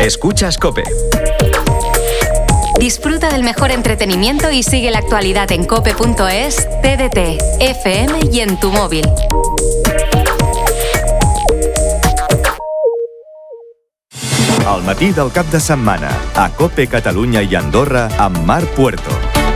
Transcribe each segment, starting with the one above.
Escuchas COPE. Disfruta del mejor entretenimiento y sigue la actualidad en cope.es, TDT, FM y en tu móvil. Al matí del cap de setmana, a COPE Catalunya i Andorra, amb Marc Puerto.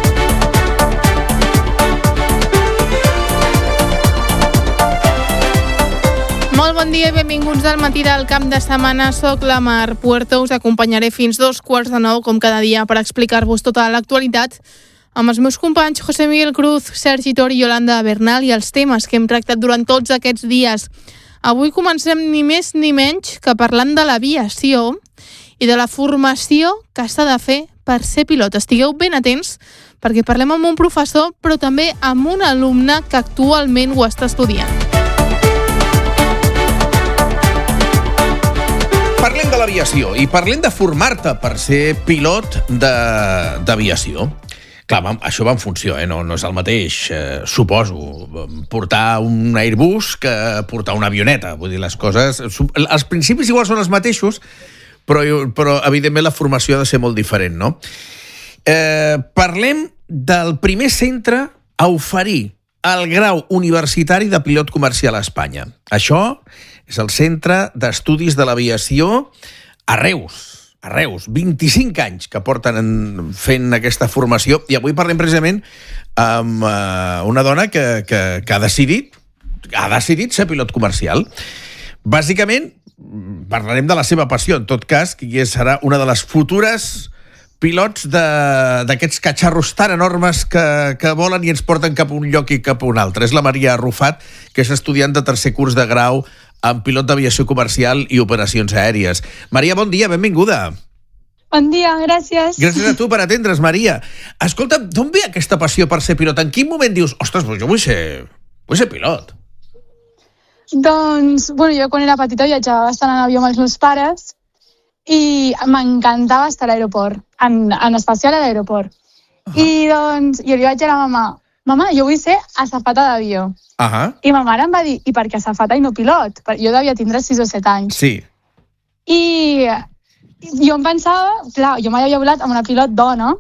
Molt bon dia i benvinguts al matí del cap de setmana. Soc la Mar Puerto, us acompanyaré fins 8:45, com cada dia, per explicar-vos tota l'actualitat amb els meus companys José Miguel Cruz, Sergi Tor i Yolanda Bernal i els temes que hem tractat durant tots aquests dies. Avui comencem ni més ni menys que parlant de l'aviació i de la formació que s'ha de fer per ser pilot. Estigueu ben atents perquè parlem amb un professor però també amb un alumne que actualment ho està estudiant. Parlem de l'aviació i parlem de formar-te per ser pilot d'aviació. Clar, això va en funció, no és el mateix, suposo, portar un Airbus que portar una avioneta. Vull dir, les coses... Els principis igual són els mateixos, però evidentment la formació ha de ser molt diferent, no? Parlem del primer centre a oferir el grau universitari de pilot comercial a Espanya. Això és el Centre d'Estudis de l'Aviació a Reus. A Reus, 25 anys que porten fent aquesta formació, i avui parlem precisament amb una dona que ha decidit ser pilot comercial. Bàsicament, parlarem de la seva passió, en tot cas, que serà una de les futures pilots d'aquests catxarros tan enormes que volen i ens porten cap a un lloc i cap a un altre. És la Maria Arrufat, que és estudiant de tercer curs de grau en pilot d'aviació comercial i operacions aèries. Maria, bon dia, benvinguda. Bon dia, gràcies. Gràcies a tu per atendre's, Maria. Escolta, d'on ve aquesta passió per ser pilot? En quin moment dius, ostres, jo vull ser pilot? Doncs, jo quan era petita viatjava bastant en avió amb els meus pares i m'encantava estar a l'aeroport, en especial a l'aeroport. I doncs jo li vaig dir a la mama, jo vull ser azafata d'avió. I ma mare em va dir, i per què azafata i no pilot? Jo devia tindre 6 o 7 anys. Sí. I jo em pensava, clar, jo mai havia volat amb una pilot dona,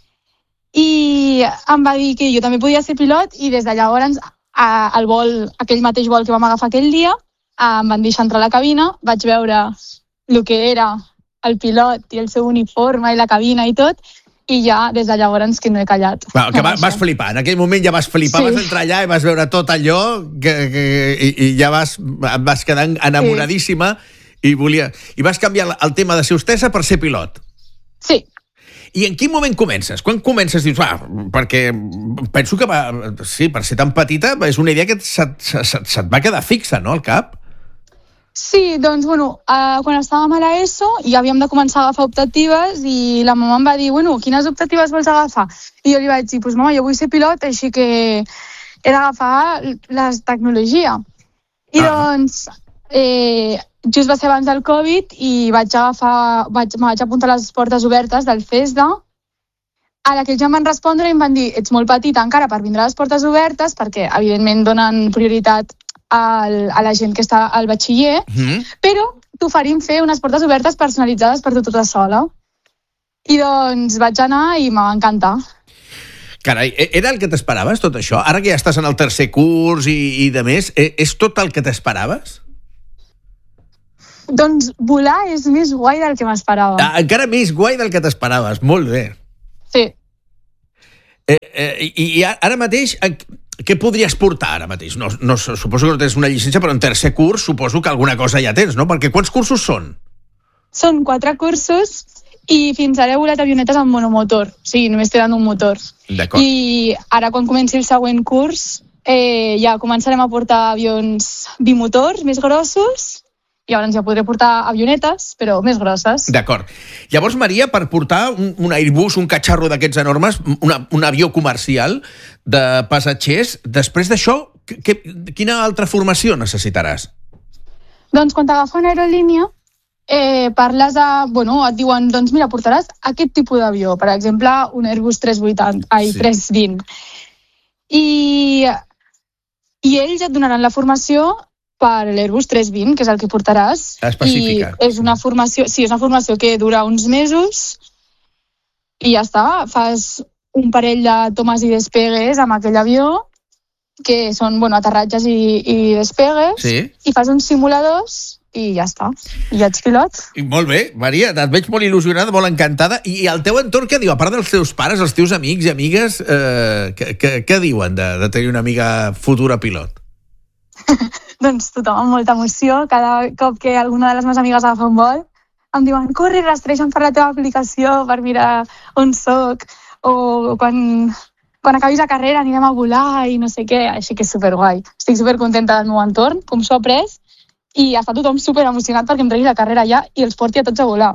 i em va dir que jo també podia ser pilot, i des de llavors, aquell mateix vol que vam agafar aquell dia, em van deixar entrar a la cabina, vaig veure el que era el pilot i el seu uniforme i la cabina i tot, i ja, des de llavors, que no he callat. Que vas flipar, en aquell moment ja vas flipar, sí. Vas entrar allà i vas veure tot allò i ja vas quedar enamoradíssima, sí. I vas canviar el tema de ser hostessa per ser pilot. Sí. I en quin moment comences? Quan comences? Dius, perquè penso que per ser tan petita és una idea que se't va quedar fixa, no, al cap? Sí, doncs, quan estàvem a l'ESO i havíem de començar a agafar optatives i la mama em va dir, quines optatives vols agafar? I jo li vaig dir, mama, jo vull ser pilot, així que he d'agafar la tecnologia. I doncs, just va ser abans del Covid i me vaig apuntar a les portes obertes del CESDA, a la que ells em van respondre i em van dir, ets molt petita encara per vindre a les portes obertes, perquè evidentment donen prioritat a la gent que està al batxiller, però t'oferim fer unes portes obertes personalitzades per tu tota sola. I doncs vaig anar i m'ha encantat. Carai, era el que t'esperaves, tot això? Ara que ja estàs en el tercer curs i de més, és tot el que t'esperaves? Doncs volar és més guai del que m'esperava. Encara més guai del que t'esperaves, molt bé. Sí. I ara mateix... Què podries portar ara mateix? No, suposo que no tens una llicència, però en tercer curs suposo que alguna cosa ja tens, no? Perquè quants cursos són? Són 4 cursos i fins ara he volat avionetes amb monomotor. O sigui, només tenen un motor. D'acord. I ara, quan comenci el següent curs, ja començarem a portar avions bimotors més grossos. Llavors ja podré portar avionetes, però més grosses. D'acord. Llavors, Maria, per portar un Airbus, un catxarro d'aquests enormes, un avió comercial de passatgers, després d'això, quina altra formació necessitaràs? Doncs quan t'agafa una aerolínia, parles de... et diuen, doncs mira, portaràs aquest tipus d'avió, per exemple, un Airbus 320. I ells et donaran la formació per l'Airbus 320, que és el que portaràs. Específica. I és una formació que dura uns mesos i ja està. Fas un parell de tomes i despegues amb aquell avió, que són aterratges i despegues, i fas uns simuladors i ja està. I ets pilot. I molt bé, Maria, et veig molt il·lusionada, molt encantada. I el teu entorn, què diu? A part dels teus pares, els teus amics i amigues, què diuen de tenir una amiga futura pilot? Doncs tothom amb molta emoció. Cada cop que alguna de les meves amigues agafa un vol, em diuen, corre, rastreixa'm per la teva aplicació per mirar on soc, o quan acabis la carrera anirem a volar i no sé què, així que és superguai. Estic supercontenta del meu entorn, com s'ho ha pres, i està tothom superemocionat perquè em tregui la carrera ja i els porti a tots a volar.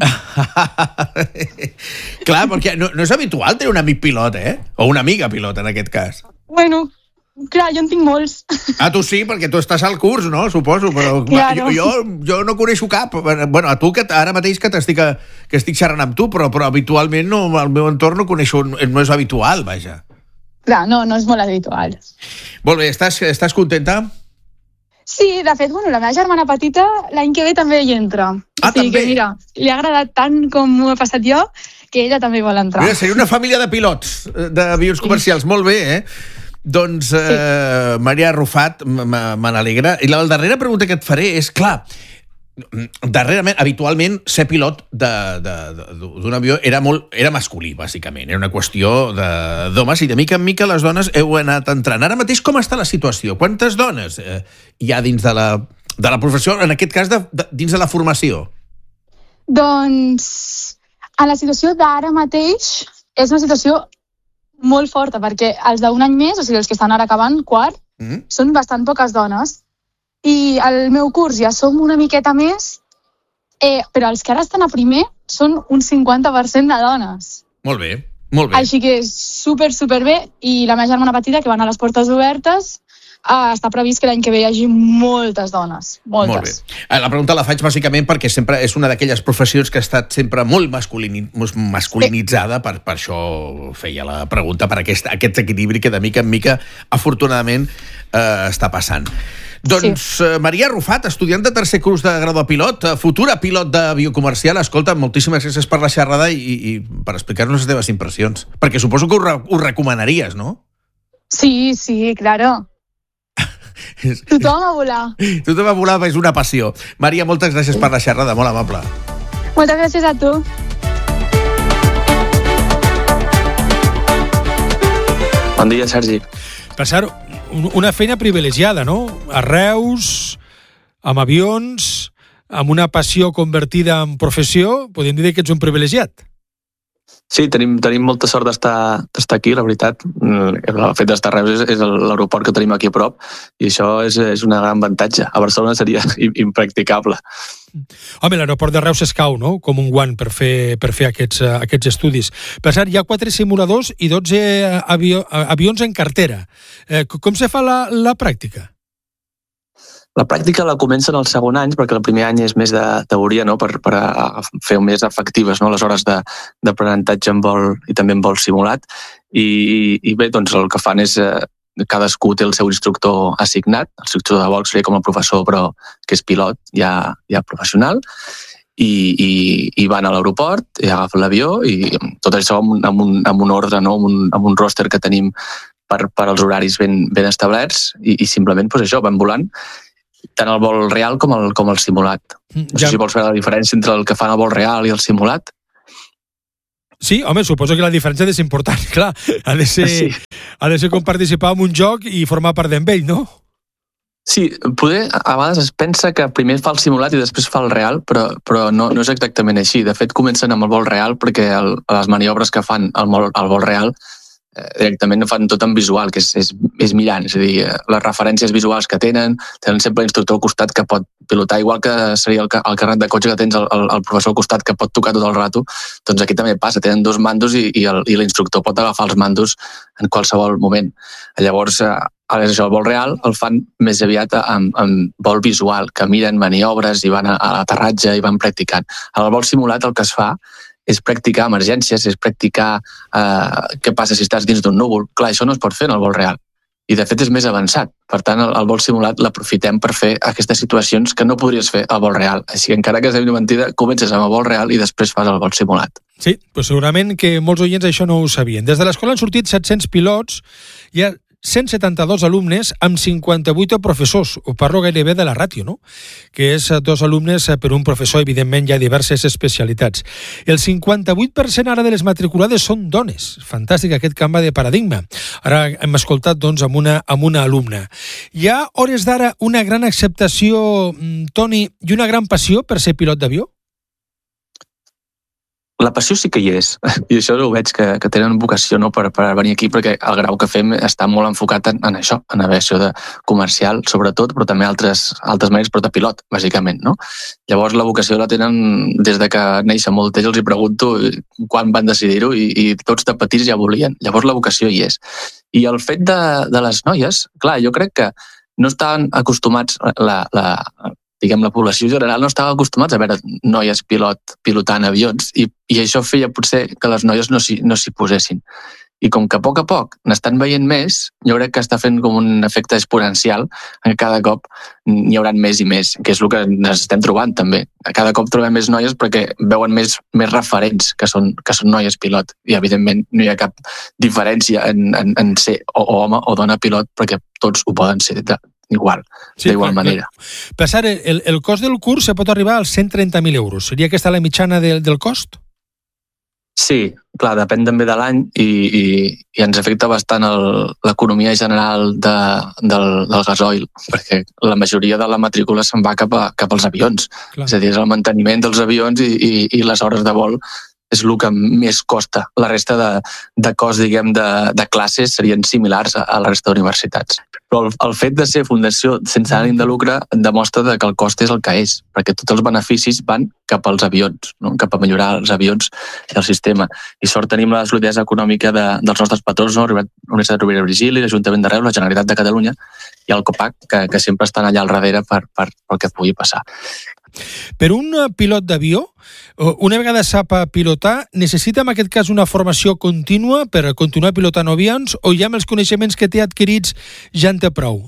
Clar, perquè no és habitual tenir un amic pilot, o una amiga pilot, en aquest cas. Bueno, clar, jo en tinc molts. Ah, tu sí, perquè tu estàs al curs, no? Suposo, però claro. jo no coneixo cap. Bueno, a tu, que ara mateix que estic xerrant amb tu, però habitualment no, al meu entorn no coneixo, no és habitual, vaja. Clar, no és molt habitual. Molt bé, estàs contenta? Sí, de fet, la meva germana petita l'any que ve també hi entra. Ah, també? Que, mira, li ha agradat tant com m'ho he passat jo, que ella també vol entrar. Mira, seria una família de pilots d'avions comercials. Molt bé, Doncs, Maria Arrufat, me n'alegra. I la darrera pregunta que et faré és, clar, darrerament, habitualment, ser pilot d'un avió era masculí, bàsicament. Era una qüestió d'homes, i de mica en mica les dones heu anat entrant. Ara mateix com està la situació? Quantes dones hi ha dins de la professió, en aquest cas dins de la formació? Doncs, en la situació d'ara mateix, és una situació molt forta, perquè els d'un any més, o sigui, els que estan ara acabant quart, són bastant poques dones. I al meu curs ja som una miqueta més, però els que ara estan a primer són un 50% de dones. Molt bé, molt bé. Així que és superbé, i la meva germana petita, que va anar a les portes obertes, està previst que l'any que ve hi hagi moltes dones, moltes. Molt bé. La pregunta la faig bàsicament perquè sempre és una d'aquelles professions que ha estat sempre molt masculinitzada, per això feia la pregunta, per aquest equilibri que de mica en mica, afortunadament, està passant. Doncs, Maria Arrufat, estudiant de tercer curs de grau de pilot, futura pilot d'avió comercial, escolta, moltíssimes gràcies per la xerrada i per explicar-nos les teves impressions. Perquè suposo que ho recomanaries, no? Sí, claro. Tothom a volar. Tothom a volar és una passió. Maria, moltes gràcies per la xerrada, molt amable. Moltes gràcies a tu. Bon dia, Sergi. Per cert, una feina privilegiada, no? A Reus, amb avions, amb una passió convertida en professió, podem dir que ets un privilegiat. Sí, tenim molta sort d'estar aquí, la veritat. El fet d'estar a Reus és l'aeroport que tenim aquí a prop, i això és un gran avantatge. A Barcelona seria impracticable. Home, l'aeroport de Reus es cau, no?, com un guant per fer aquests estudis. Per cert, hi ha 4 simuladors i 12 avions en cartera. Com se fa la pràctica? La pràctica la comença en el segon any, perquè el primer any és més de teoria, no?, per fer més efectives, no?, les hores d'aprenentatge en vol i també en vol simulat. I bé, doncs el que fan és cadascú té el seu instructor assignat. L'instructor de vol seria com el professor, però que és pilot ja professional, i van a l'aeroport i agafen l'avió, i tot això amb un ordre, no?, amb un roster que tenim per als horaris ben establerts, i simplement això, van volant, tant el vol real com el simulat. No sé si vols veure la diferència entre el que fan el vol real i el simulat. Sí, home, suposo que la diferència és important, clar. Ha de ser com participar en un joc i formar part d'ell, no? Sí, poder a vegades es pensa que primer fa el simulat i després fa el real, però no és exactament així. De fet, comencen amb el vol real perquè les maniobres que fan al vol real directament fan tot en visual, que és mirant, és a dir, les referències visuals que tenen sempre l'instructor al costat que pot pilotar, igual que seria el carnet de cotxe que tens el professor al costat que pot tocar tot el rato, doncs aquí també passa, tenen 2 mandos i l'instructor pot agafar els mandos en qualsevol moment. Llavors, el vol real el fan més aviat amb vol visual, que miren maniobres i van a l'aterratge i van practicant. En el vol simulat el que es fa és practicar emergències, és practicar què passa si estàs dins d'un núvol. Clar, això no es pot fer en el vol real. i de fet és més avançat. Per tant, el vol simulat l'aprofitem per fer aquestes situacions que no podries fer al vol real. Així que encara que sembli mentida, comences amb el vol real i després fas el vol simulat. Sí, però segurament que molts oients això no ho sabien. Des de l'escola han sortit 700 pilots, hi ha 172 alumnes amb 58 professors. Ho parlo gairebé de la ràtio, no? Que és 2 alumnes per un professor, evidentment hi ha diverses especialitats. El 58% ara de les matriculades són dones. Fantàstic aquest canvi de paradigma. Ara hem escoltat, doncs, amb una alumna. Hi ha, hores d'ara, una gran acceptació, Toni, i una gran passió per ser pilot d'avió? La passió sí que hi és, i això ho veig que tenen vocació, no, per venir aquí, perquè el grau que fem està molt enfocat en això, en aviació comercial, sobretot, però també altres maneres, però de pilot, bàsicament, no? Llavors la vocació la tenen des de que neixen molt ells, els hi pregunto quan van decidir-ho, i tots de petits ja volien. Llavors la vocació hi és. I el fet de les noies, clar, jo crec que no estaven acostumats, la població general no estava acostumats a veure noies pilotant avions i això feia potser que les noies no s'hi posessin. I com que a poc n'estan veient més, jo crec que està fent com un efecte exponencial en què cada cop n'hi haurà més i més, que és el que ens estem trobant també. Cada cop trobem més noies perquè veuen més referents que són noies pilot i evidentment no hi ha cap diferència en ser o home o dona pilot perquè tots ho poden ser d'igual manera. Per cert, el cost del curs se pot arribar als 130.000 euros. Seria aquesta la mitjana del cost? Sí, clar, depèn també de l'any i ens afecta bastant l'economia general del gasoil, perquè la majoria de la matrícula se'n va cap als avions. Clar. És a dir, és el manteniment dels avions i les hores de vol és el que més costa. La resta de cost, diguem, de classes serien similars a la resta d'universitats. Però el fet de ser fundació sense ànim de lucre demostra que el cost és el que és, perquè tots els beneficis van cap als avions, no? Cap a millorar els avions i el sistema. I sort tenim la solidesa econòmica dels nostres patrons, no? La Universitat Rovira i Virgili, l'Ajuntament de Reus, la Generalitat de Catalunya i el COPAC, que sempre estan allà al darrere per que pugui passar. Per un pilot d'avió, una vegada sap pilotar, necessita en aquest cas una formació contínua per continuar pilotant avions o ja amb els coneixements que té adquirits ja en té prou?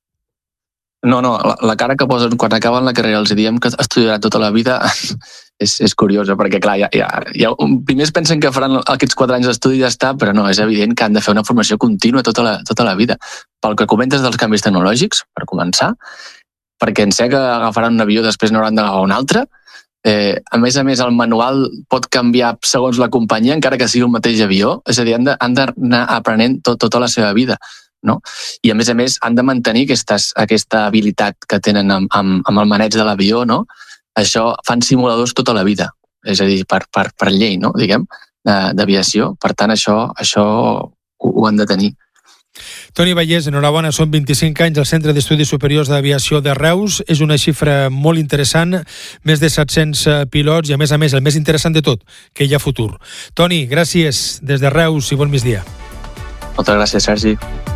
No, la cara que posen quan acaben la carrera els diem que estudiaran tota la vida és curiosa, perquè clar, primers pensen que faran aquests 4 anys d'estudi i ja està, però no, és evident que han de fer una formació contínua tota la vida. Pel que comentes dels canvis tecnològics, per començar, perquè en sé que agafaran un avió després n'hauran d'agafar un altre. A més, el manual pot canviar segons la companyia, encara que sigui un mateix avió. És a dir, han d'anar aprenent tota la seva vida. No? I a més, han de mantenir aquesta habilitat que tenen amb el maneig de l'avió. No? Això fan simuladors tota la vida. És a dir, per llei, no? Diguem, d'aviació. Per tant, això ho han de tenir. Toni Vallès, enhorabona, són 25 anys al Centre d'Estudis Superiors d'Aviació de Reus. És una xifra molt interessant, més de 700 pilots i, a més, el més interessant de tot, que hi ha futur. Toni, gràcies des de Reus i bon migdia. Moltes gràcies, Sergi.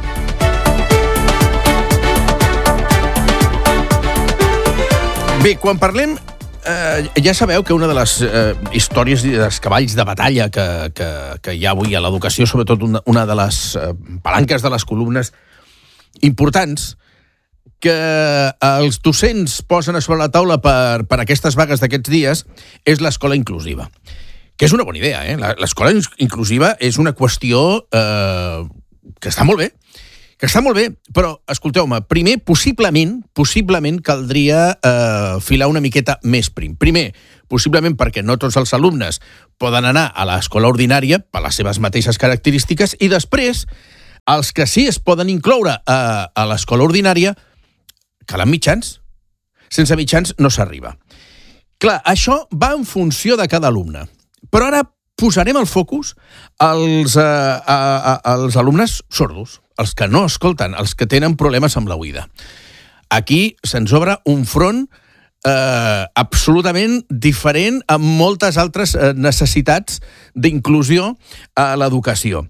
Bé, quan parlem, ja sabeu que una de les històries dels cavalls de batalla que hi ha avui a l'educació, sobretot una de les palanques de les columnes importants que els docents posen a sobre la taula per aquestes vagues d'aquests dies és l'escola inclusiva. Que és una bona idea, eh? L'escola inclusiva és una qüestió que està molt bé. Però, escolteu-me, primer, possiblement caldria filar una miqueta més prim. Primer, possiblement perquè no tots els alumnes poden anar a l'escola ordinària per les seves mateixes característiques i després, els que sí es poden incloure a l'escola ordinària, calen mitjans. Sense mitjans no s'arriba. Clar, això va en funció de cada alumne. Però ara posarem el focus als alumnes sordos, els que no escolten, els que tenen problemes amb l'oïda. Aquí se'ns obre un front absolutament diferent amb moltes altres necessitats d'inclusió a l'educació.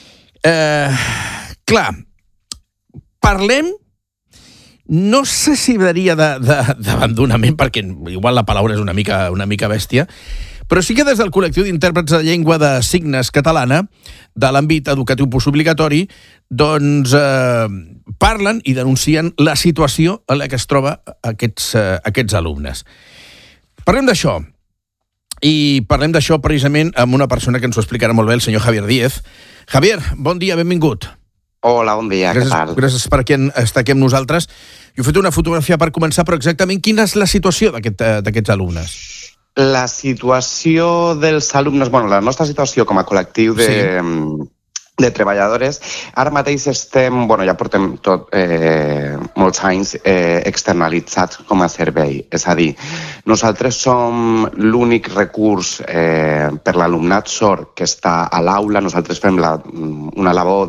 Clar, parlem, no sé si diria d'abandonament, perquè igual la paraula és una mica bèstia, Però sí que des del col·lectiu d'intèrprets de llengua de signes catalana, de l'àmbit educatiu postobligatori, doncs parlen i denuncien la situació en la que es troba aquests alumnes. Parlem d'això. I parlem d'això precisament amb una persona que ens ho explicarà molt bé, el senyor Javier Díez. Javier, bon dia, benvingut. Hola, bon dia, què tal? Gràcies per estar aquí amb nosaltres. Jo he fet una fotografia per començar, però exactament quina és la situació d'aquests alumnes? La situació dels alumnes, la nostra situació com a col·lectiu de treballadores, ara mateix estem, ja portem molts anys externalitzats com a servei. És a dir, nosaltres som l'únic recurs per l'alumnat sord que està a l'aula. Nosaltres fem una labor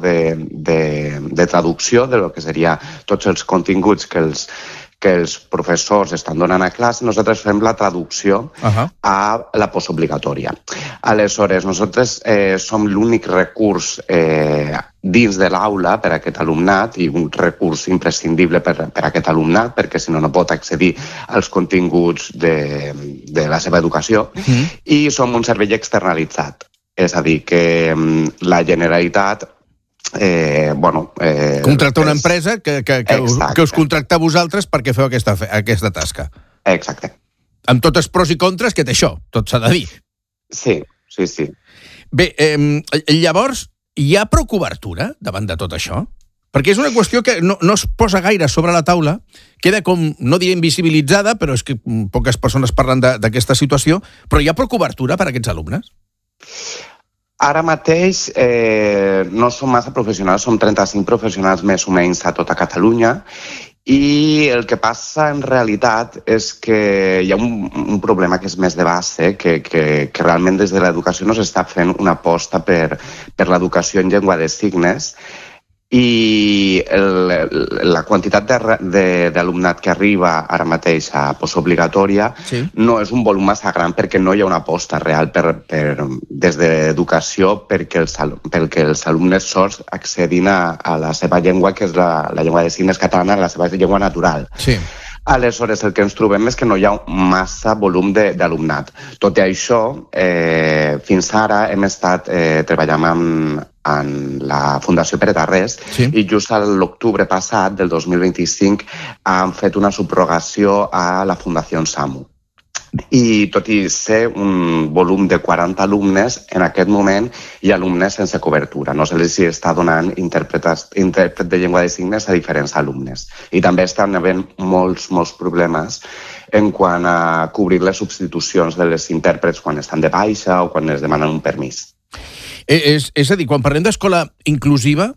de traducció de lo que seria tots els continguts que els professors estan donant a classe. Nosaltres fem la traducció a la postobligatòria. Aleshores, nosaltres som l'únic recurs dins de l'aula per a aquest alumnat i un recurs imprescindible per a aquest alumnat, perquè si no, no pot accedir als continguts de la seva educació. I som un servei externalitzat. És a dir, que la Generalitat contractar una empresa que us contracta a vosaltres perquè feu aquesta tasca. Exacte. Amb tots els pros i contres que té això, tot s'ha de dir. Sí. Bé, llavors, hi ha prou cobertura davant de tot això? Perquè és una qüestió que no es posa gaire sobre la taula, queda com, no diré invisibilitzada, però és que poques persones parlen d'aquesta situació, però hi ha prou cobertura per a aquests alumnes? Ara mateix no som massa professionals, som 35 professionals més o menys a tota Catalunya, i el que passa en realitat és que hi ha un problema que és més de base, que realment des de l'educació no s'està fent una aposta per l'educació en llengua de signes, i la quantitat d'alumnat que arriba ara mateix a postobligatòria no és un volum massa gran perquè no hi ha una aposta real des de l'educació perquè els alumnes sords accedin a la seva llengua, que és la llengua de signes catalana, la seva llengua natural. Sí. Aleshores, el que ens trobem és que no hi ha massa volum d'alumnat. Tot i això, fins ara hem estat treballant en la Fundació Pere Tarrés i just a l'octubre passat del 2025 han fet una subrogació a la Fundació SAMU. I tot i ser un volum de 40 alumnes, en aquest moment hi ha alumnes sense cobertura. No se les està donant intèrpret de llengua de signes a diferents alumnes. I també estan havent molts problemes en quant a cobrir les substitucions de les intèrprets quan estan de baixa o quan es demanen un permís. És a dir, quan parlem d'escola inclusiva,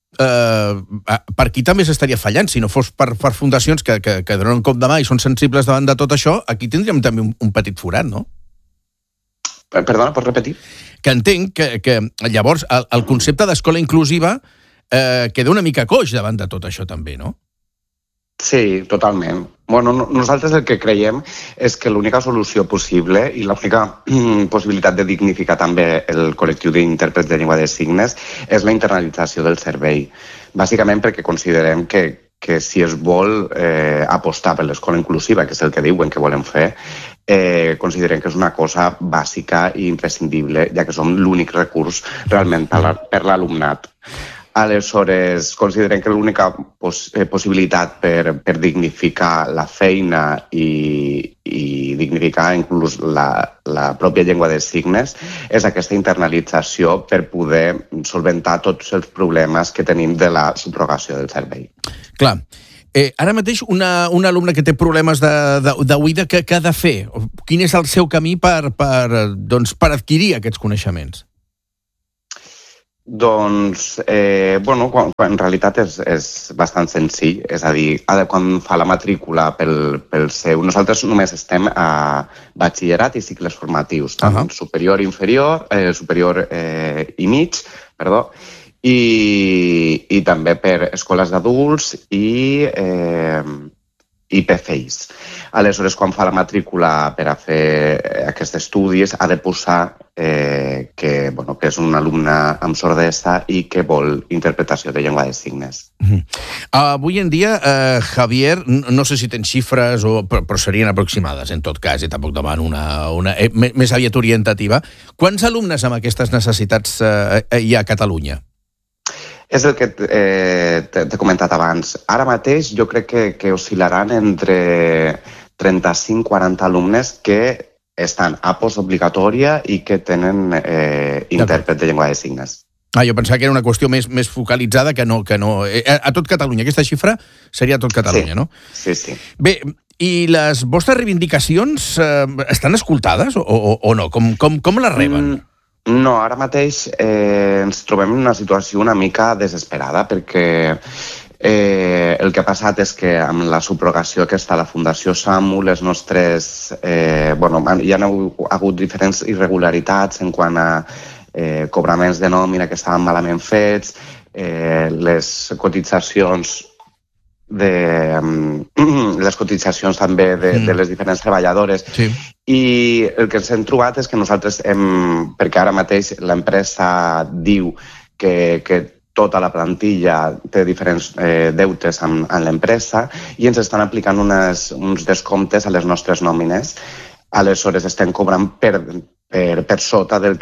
per aquí també s'estaria fallant. Si no fos per fundacions que donen un cop de mà i són sensibles davant de tot això, aquí tindríem també un petit forat, no? Perdona, pots repetir? Que entenc que llavors el concepte d'escola inclusiva queda una mica coix davant de tot això també, no? Sí, totalment. Nosaltres el que creiem és que l'única solució possible i l'única possibilitat de dignificar també el col·lectiu d'intèrprets de llengua de signes és la internalització del servei. Bàsicament perquè considerem que si es vol apostar per l'escola inclusiva, que és el que diuen que volen fer, considerem que és una cosa bàsica i imprescindible, ja que som l'únic recurs realment per l'alumnat. Aleshores, considerem que l'única possibilitat per dignificar la feina i dignificar inclús la pròpia llengua de signes és aquesta internalització per poder solventar tots els problemes que tenim de la subrogació del servei. Clar. Ara mateix, un alumne que té problemes d'oïda, què ha de fer? Quin és el seu camí per adquirir aquests coneixements? Doncs, en realitat és bastant senzill, és a dir, quan fa la matrícula pel seu... Nosaltres només estem a batxillerat i cicles formatius, tant superior i inferior, superior i mig, perdó, i també per escoles d'adults i PFIs. Aleshores, quan fa la matrícula per a fer aquests estudis, ha de posar que és un alumne amb sordesa i que vol interpretació de llengua de signes. Avui en dia, Javier, no sé si tens xifres, però serien aproximades, en tot cas, i tampoc demano una més aviat orientativa. Quants alumnes amb aquestes necessitats hi ha a Catalunya? És el que t'he comentat abans. Ara mateix jo crec que oscil·laran entre 35-40 alumnes que estan a postobligatòria i que tenen intèrpret de llengua de signes. Jo pensava que era una qüestió més focalitzada que no. A tot Catalunya. Aquesta xifra seria a tot Catalunya, no? Sí. Bé, i les vostres reivindicacions estan escoltades o no? Com les reben? No, ara mateix ens trobem en una situació una mica desesperada perquè el que ha passat és que amb la subrogació aquesta a la Fundació SAMU les nostres... hi ha hagut diferents irregularitats en quant a cobraments de nòmina que estaven malament fets, les cotitzacions també de les diferents treballadores. Sí. I el que ens hem trobat és que nosaltres perquè ara mateix l'empresa diu que tota la plantilla té diferents deutes amb l'empresa i ens estan aplicant uns descomptes a les nostres nòmines. Aleshores estem cobrant per sota del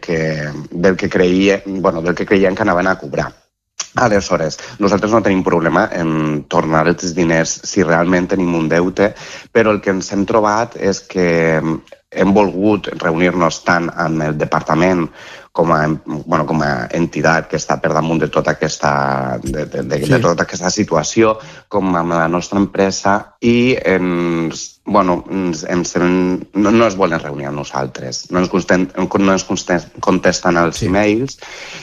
que creien que anaven a cobrar. Aleshores, nosaltres no tenim problema en tornar els diners si realment tenim un deute, però el que ens hem trobat és que hem volgut reunir-nos tant amb el departament com a entitat que està per damunt de tota aquesta situació, com amb la nostra empresa, i no es volen reunir amb nosaltres. No ens contesten els e-mails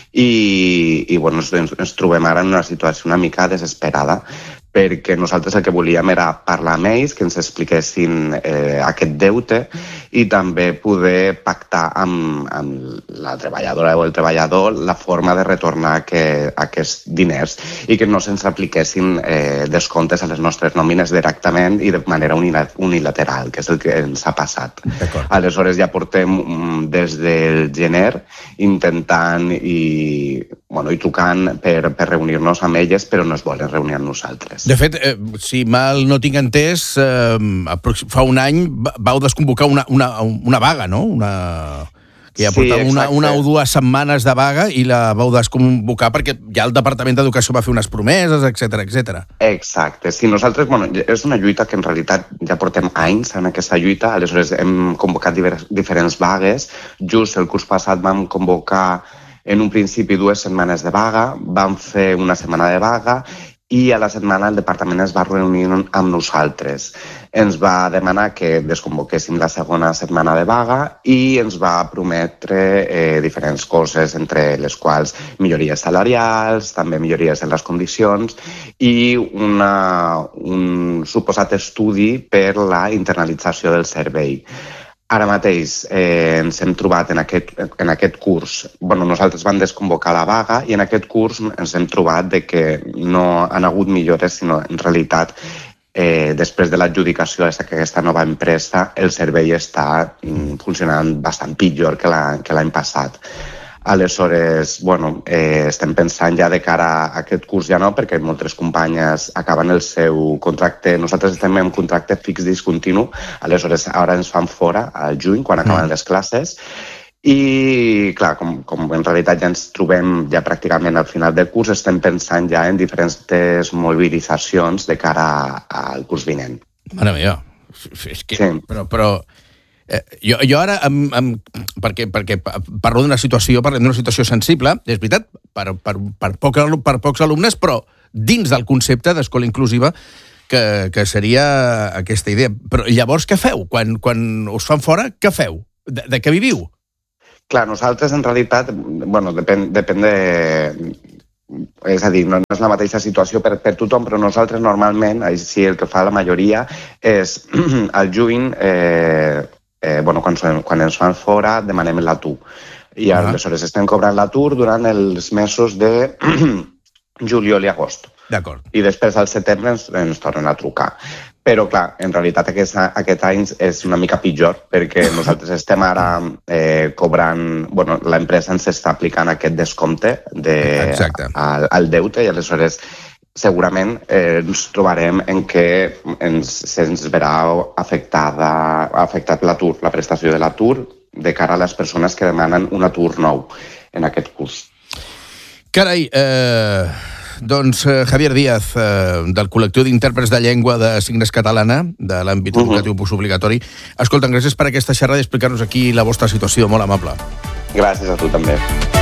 i ens trobem ara en una situació una mica desesperada perquè nosaltres el que volíem era parlar amb ells, que ens expliquessin aquest deute i també poder pactar amb la treballadora o el treballador la forma de retornar aquests diners i que no se'ns apliquessin descomptes a les nostres nòmines directament i de manera unilateral, que és el que ens ha passat. Aleshores ja portem des del gener intentant i trucant per reunir-nos amb elles, però no es volen reunir amb nosaltres. De fet, si mal no tinc entès, fa un any vau desconvocar una vaga, no? Que ja portava una o dues setmanes de vaga i la vau desconvocar perquè ja el Departament d'Educació va fer unes promeses, etc. Exacte. Sí, nosaltres, és una lluita que en realitat ja portem anys en aquesta lluita, aleshores hem convocat diferents vagues. Just el curs passat vam convocar en un principi 2 setmanes de vaga, vam fer una setmana de vaga i a la setmana el departament es va reunir amb nosaltres. Ens va demanar que desconvoquéssim la segona setmana de vaga i ens va prometre diferents coses, entre les quals millories salarials, també millories en les condicions i un suposat estudi per la internalització del servei. Ara mateix ens hem trobat en aquest curs, nosaltres vam desconvocar la vaga i en aquest curs ens hem trobat que no han hagut millores, sinó en realitat després de l'adjudicació d'aquesta nova empresa el servei està funcionant bastant pitjor que l'any passat. Aleshores, estem pensant ja de cara a aquest curs ja no, perquè moltes companyes acaben el seu contracte. Nosaltres estem en contracte fix discontinu, aleshores ara ens fan fora al juny, quan acaben les classes. I, clar, com en realitat ja ens trobem ja pràcticament al final del curs, estem pensant ja en diferents mobilitzacions de cara al curs vinent. Mare meva, és que... Sí. Però jo ara, perquè parlo d'una situació sensible, és veritat, per pocs alumnes, però dins del concepte d'escola inclusiva que seria aquesta idea. Però llavors què feu? Quan us fan fora, què feu? De què viviu? Clar, nosaltres en realitat, depèn de... És a dir, no és la mateixa situació per tothom, però nosaltres normalment, així el que fa la majoria, és al juny, quan ens fan fora, demanem l'atur. I aleshores estem cobrant l'atur durant els mesos de juliol i agost. D'acord. I després al setembre ens tornen a trucar. Però, clar, en realitat aquest any és una mica pitjor, perquè nosaltres estem ara cobrant... Bueno, l'empresa ens està aplicant aquest descompte al deute i aleshores segurament ens trobarem en què se'ns verà afectat l'atur, la prestació de l'atur, de cara a les persones que demanen un atur nou en aquest curs. Carai, doncs Javier Díaz, del col·lectiu d'intèrprets de llengua de signes catalana, de l'àmbit educatiu postobligatori. Escolta, gràcies per aquesta xerrada i explicar-nos aquí la vostra situació, molt amable. Gràcies a tu també.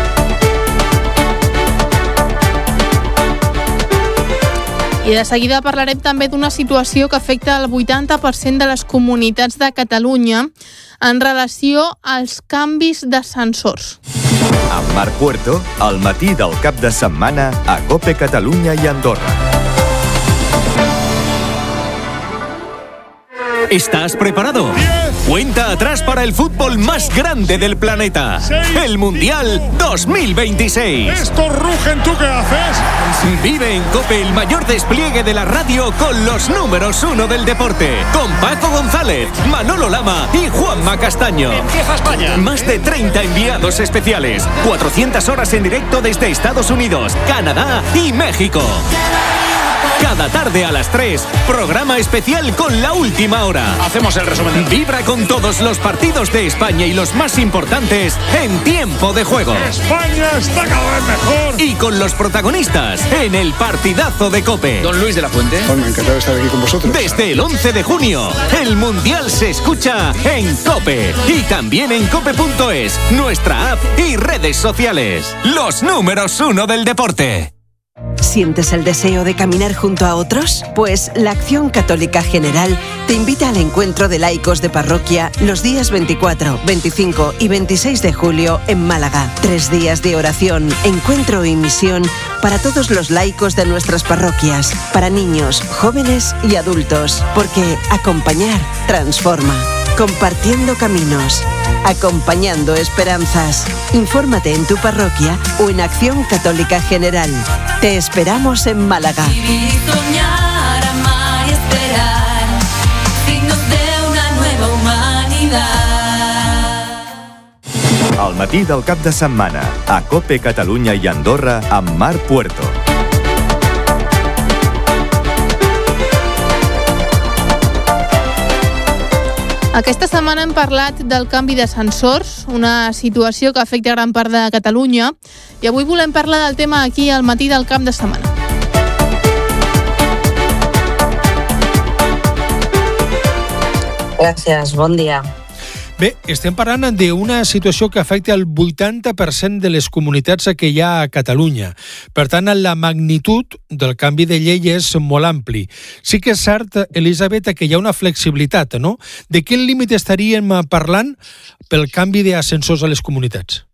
I de seguida parlarem també d'una situació que afecta el 80% de les comunitats de Catalunya en relació als canvis d'ascensors. Amb Marc Puerto, al matí del cap de setmana a COPE Catalunya i Andorra. ¿Estás preparado? 10. Cuenta atrás para el fútbol más grande del planeta. 6. El Mundial 2026. Estos rugen, ¿tú qué haces? Vive en COPE el mayor despliegue de la radio con los números 1 del deporte. Con Paco González, Manolo Lama y Juanma Castaño. Empieza España. Más de 30 enviados especiales. 400 horas en directo desde Estados Unidos, Canadá y México. Cada tarde a las 3, programa especial con La Última Hora. Hacemos el resumen. Vibra con todos los partidos de España y los más importantes en tiempo de juego. España está cada vez mejor. Y con los protagonistas en el partidazo de COPE. Don Luis de la Fuente. Bueno, encantado de estar aquí con vosotros. Desde el 11 de junio, el Mundial se escucha en COPE. Y también en cope.es, nuestra app y redes sociales. Los números 1 del deporte. ¿Sientes el deseo de caminar junto a otros? Pues la Acción Católica General te invita al encuentro de laicos de parroquia los días 24, 25 y 26 de julio en Málaga. 3 días de oración, encuentro y misión para todos los laicos de nuestras parroquias, para niños, jóvenes y adultos, porque acompañar transforma. Compartiendo caminos, acompañando esperanzas. Infórmate en tu parroquia o en Acción Católica General. Te esperamos en Málaga. Vivir, soñar, amar y esperar, signos de una nueva humanidad. Al matí del cap de setmana, a COPE Catalunya i Andorra amb Marc Puerto. Aquesta setmana hem parlat del canvi d'ascensors, una situació que afecta gran part de Catalunya, i avui volem parlar del tema aquí al matí del cap de setmana. Gràcies, bon dia. Bé, estem parlant d'una situació que afecta el 80% de les comunitats que hi ha a Catalunya. Per tant, la magnitud del canvi de llei és molt ampli. Sí que és cert, Elisabet, que hi ha una flexibilitat, no? De quin límit estaríem parlant pel canvi d'ascensors a les comunitats?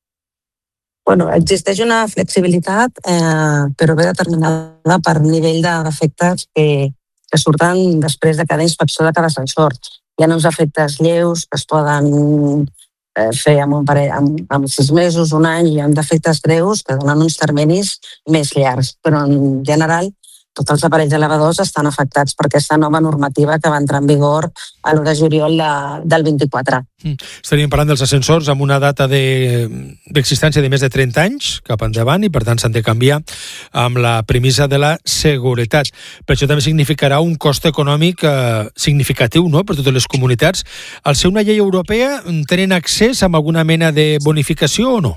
Bueno, existeix una flexibilitat, però ve determinada per nivell d'efectes que surten després de cada inspecció de cada ascensor. Hi ha uns efectes lleus que es poden fer amb 6 mesos, un any, i hi ha efectes greus que donen uns terminis més llargs. Però en general tots els aparells elevadors estan afectats per aquesta nova normativa que va entrar en vigor a l'1 de juliol del 24. Estaríem parlant dels ascensors amb una data d'existència de més de 30 anys cap endavant i per tant s'han de canviar amb la premissa de la seguretat. Per això també significarà un cost econòmic significatiu, no?, per totes les comunitats. Al ser una llei europea, tenen accés a alguna mena de bonificació o no?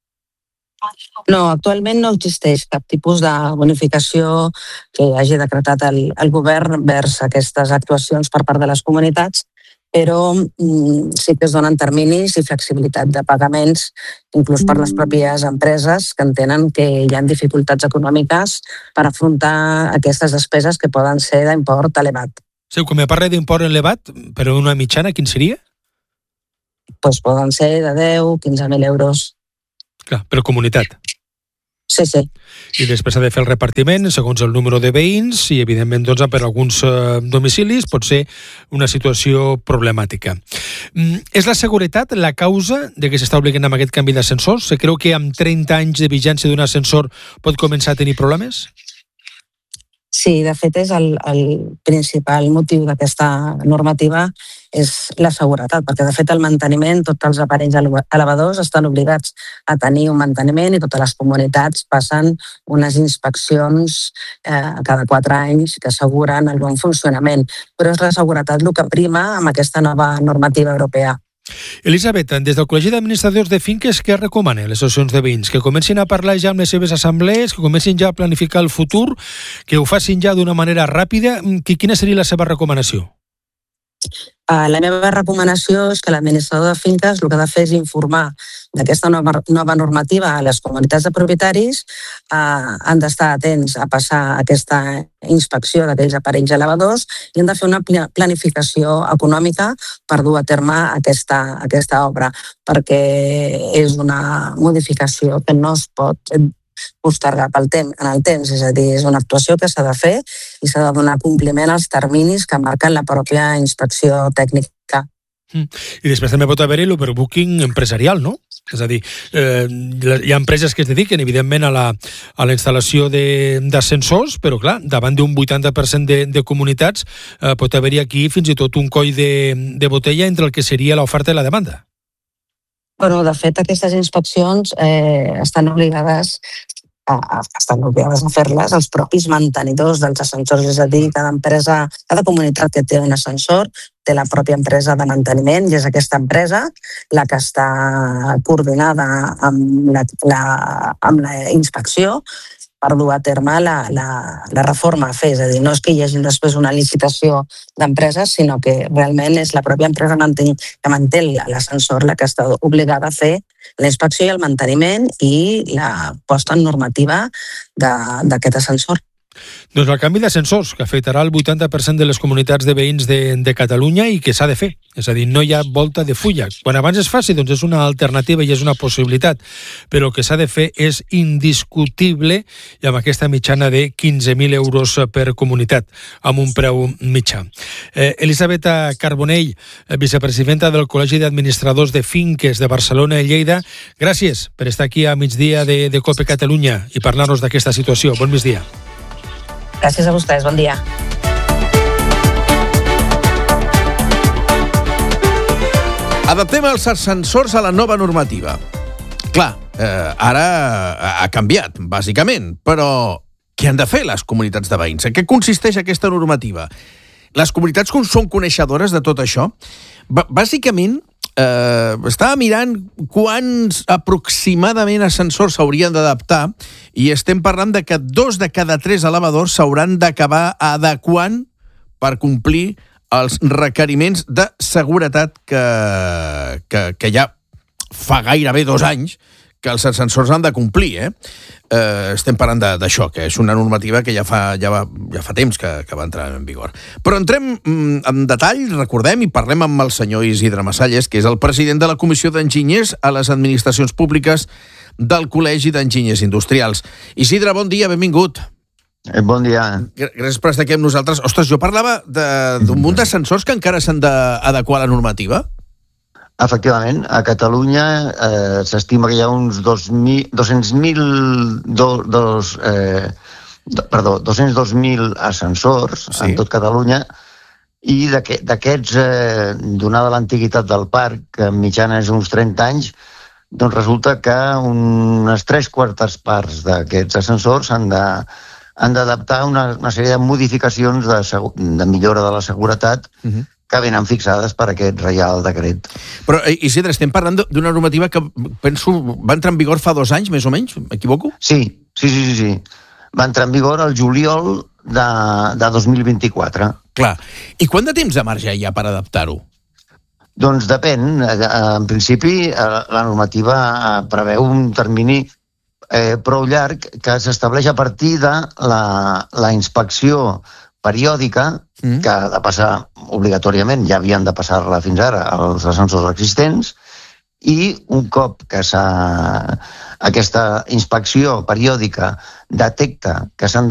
No, actualment no existeix cap tipus de bonificació que hagi decretat el govern vers aquestes actuacions per part de les comunitats, però sí que es donen terminis i flexibilitat de pagaments, inclús per les pròpies empreses que entenen que hi ha dificultats econòmiques per afrontar aquestes despeses que poden ser d'import elevat. Sí, quan me parla d'import elevat, però una mitjana, quin seria? Doncs poden ser de 10, 15.000 euros. Clar, per comunitat. Sí. I després s'ha de fer el repartiment segons el número de veïns i, evidentment, doncs, per alguns domicilis pot ser una situació problemàtica. És la seguretat la causa de que s'està obligant amb aquest canvi d'ascensors? Se creu que amb 30 anys de vigència d'un ascensor pot començar a tenir problemes? Sí, de fet és el principal motiu d'aquesta normativa és la seguretat, perquè de fet el manteniment, tots els aparells elevadors estan obligats a tenir un manteniment i totes les comunitats passen unes inspeccions cada 4 anys que asseguren el bon funcionament. Però és la seguretat el que prima amb aquesta nova normativa europea. Elisabet, des del Col·legi d'Administradors de Finques, què recomanen les associacions de veïns? Que comencin a parlar ja amb les seves assemblees, que comencin ja a planificar el futur, que ho facin ja d'una manera ràpida. Quina seria la seva recomanació? La meva recomanació és que l'administrador de finques el que ha de fer és informar d'aquesta nova normativa a les comunitats de propietaris. Han d'estar atents a passar aquesta inspecció d'aquells aparells elevadors i han de fer una planificació econòmica per dur a terme aquesta obra, perquè és una modificació que no es pot postergar en el temps, és a dir, és una actuació que s'ha de fer i s'ha de donar compliment als terminis que marquen la pròpia inspecció tècnica. I després també pot haver-hi l'overbooking empresarial, no? És a dir, hi ha empreses que es dediquen, evidentment, a la instal·lació d'ascensors, però, clar, davant d'un 80% de comunitats pot haver-hi aquí fins i tot un coll de botella entre el que seria l'oferta i la demanda. Bueno, de fet, aquestes inspeccions estan obligades a fer-les els propis mantenidors dels ascensors, és a dir, cada comunitat que té un ascensor té la pròpia empresa de manteniment i és aquesta empresa la que està coordinada amb la inspecció per dur a terme la reforma a fer. És a dir, no és que hi hagi després una licitació d'empreses, sinó que realment és la pròpia empresa que manté l'ascensor la que està obligada a fer la inspecció i el manteniment i la posta en normativa d'aquest ascensor. Doncs el canvi d'ascensors, que afectarà el 80% de les comunitats de veïns de Catalunya i que s'ha de fer. És a dir, no hi ha volta de fulla. Quan abans es faci, doncs és una alternativa i és una possibilitat. Però el que s'ha de fer és indiscutible i amb aquesta mitjana de 15.000 euros per comunitat, amb un preu mitjà. Elisabet Carbonell, vicepresidenta del Col·legi d'Administradors de Finques de Barcelona i Lleida, gràcies per estar aquí a migdia de COPE Catalunya i parlar-nos d'aquesta situació. Bon migdia. Gràcies a vostès, bon dia. Adaptem els ascensors a la nova normativa. Clar, ara ha canviat, bàsicament, però què han de fer les comunitats de veïns? En què consisteix aquesta normativa? Les comunitats són coneixedores de tot això? Bàsicament, estava mirant quants aproximadament ascensors s'haurien d'adaptar i estem parlant de que 2 de cada 3 elevadors s'hauran d'acabar adequant per complir els requeriments de seguretat que ja fa gairebé 2 anys que els ascensors han de complir. Estem parlant d'això, que és una normativa que ja fa temps que va entrar en vigor. Però entrem en detall, recordem i parlem amb el senyor Isidre Massalles, que és el president de la Comissió d'Enginyers a les Administracions Públiques del Col·legi d'Enginyers Industrials. Isidre, bon dia, benvingut. Bon dia. Gràcies per estar aquí amb nosaltres. Ostres, jo parlava d'un munt d'ascensors que encara s'han d'adequar a la normativa. Efectivament, a Catalunya s'estima que hi ha uns 202.000 ascensors en tot Catalunya i d'aquests, donada l'antiguitat del parc, que en mitjana és uns 30 anys, doncs resulta que unes 3/4 parts d'aquests ascensors han d'adaptar una sèrie de modificacions de millora de la seguretat que venen fixades per aquest Reial Decret. Però, Isidre, estem parlant d'una normativa que, penso, va entrar en vigor fa 2 anys, més o menys? M'equivoco? Sí. Va entrar en vigor el juliol de 2024. Clar. I quant de temps de marge hi ha per adaptar-ho? Doncs depèn. En principi, la normativa preveu un termini prou llarg que s'estableix a partir de la inspecció periòdica que ha de passar obligatòriament, ja havien de passar-la fins ara als ascensors existents, i un cop que aquesta inspecció periòdica detecta que s'han